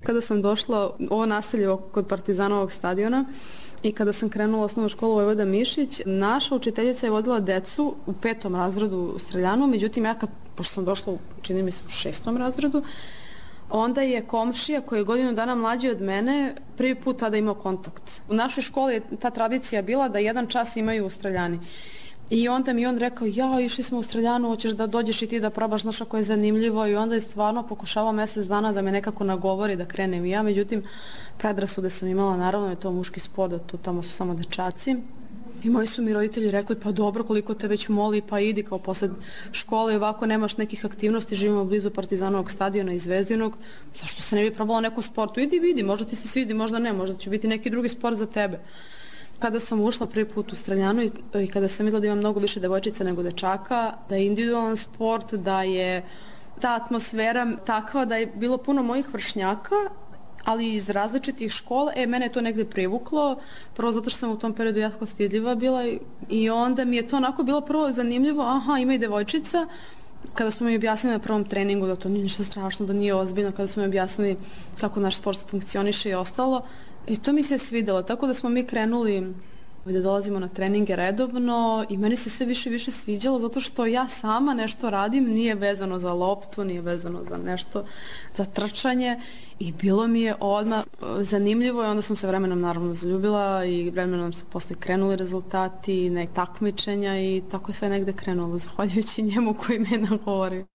Kada sam došla ovo naselje kod Partizanovog stadiona i kada sam krenula u osnovnu školu Vojvoda Mišić, naša učiteljica je vodila decu u 5. razredu u streljanu, međutim pošto sam došla čini mi se u 6. razredu, onda je komšija koji je godinu dana mlađi od mene prvi put tada imao kontakt. U našoj školi je ta tradicija bila da jedan čas imaju u streljani. I onda mi on rekao, išli smo u streljanu, hoćeš da dođeš i ti da probaš, znaš ako je zanimljivo, i onda je stvarno pokušavao mjesec dana da me nekako nagovori da krenem i ja, međutim predrasude sam imala, naravno je to muški sport, da tu tamo su samo dečaci. I moji su mi roditelji rekli, pa dobro, koliko te već moli, pa idi, kao posled škole, ovako nemaš nekih aktivnosti, živimo blizu Partizanovog stadiona i Zvezdinog, zašto se ne bi probala nekom sportu, idi vidi, možda ti se svidi, možda ne, možda će biti neki drugi sport za tebe. Kada sam ušla prvi put u streljanu i kada sam vidjela da ima mnogo više devojčica nego dečaka, da je individualan sport, da je ta atmosfera takva da je bilo puno mojih vršnjaka, ali iz različitih škola, mene je to negde privuklo, prvo zato što sam u tom periodu jako stidljiva bila i onda mi je to onako bilo prvo zanimljivo, ima i devojčica. Kada su mi objasnili na prvom treningu da to nije ništa strašno, da nije ozbiljno, kada su mi objasnili kako naš sport funkcioniše i ostalo, i to mi se svidjelo, tako da smo mi krenuli da dolazimo na treninge redovno i meni se sve više i više sviđalo zato što ja sama nešto radim, nije vezano za loptu, nije vezano za nešto, za trčanje i bilo mi je odmah zanimljivo i onda sam se vremenom naravno zaljubila i vremenom su posle krenuli rezultati, takmičenja i tako je sve negde krenulo, zahvaljujući njemu koji me nagovorio.